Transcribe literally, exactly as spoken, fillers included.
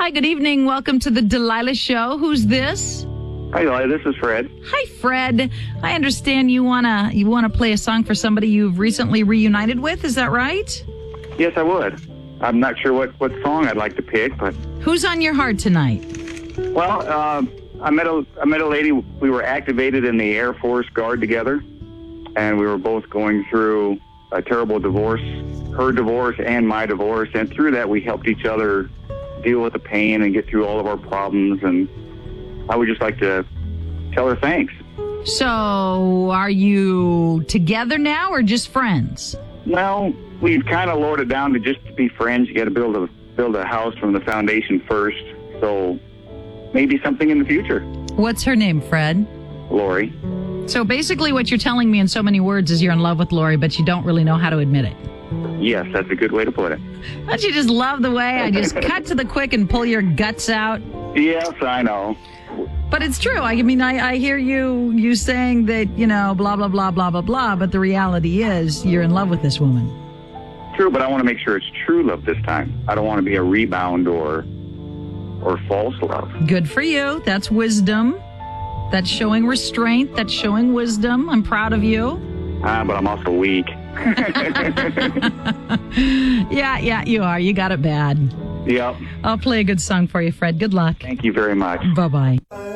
Hi, good evening. Welcome to the Delilah Show. Who's this? Hi, Delilah. This is Fred. Hi, Fred. I understand you wanna you wanna play a song for somebody you've recently reunited with. Is that right? Yes, I would. I'm not sure what, what song I'd like to pick, but Who's on your heart tonight? well, uh, I met a I met a lady. We were activated in the Air Force Guard together, and we were both going through a terrible divorce, her divorce and my divorce, and through that we helped each other deal with the pain and get through all of our problems. And I would just like to tell her thanks. So, are you together now or just friends? Well, we've kind of lowered it down to just to be friends. You got to build a build a house from the foundation first. So maybe something in the future. What's her name, Fred? Lori. So basically what you're telling me in so many words is you're in love with Lori, but you don't really know how to admit it. Yes, that's a good way to put it. Don't you just love the way I just cut to the quick and pull your guts out? Yes, I know. But it's true. I mean, I, I hear you you saying that, you know, blah, blah, blah, blah, blah, blah, but the reality is you're in love with this woman. True, but I want to make sure it's true love this time. I don't want to be a rebound or or false love. Good for you. That's wisdom. That's showing restraint. That's showing wisdom. I'm proud of you. Ah, but I'm also weak. Yeah, yeah, you are. You got it bad. Yep. I'll play a good song for you, Fred. Good luck. Thank you very much. Bye-bye.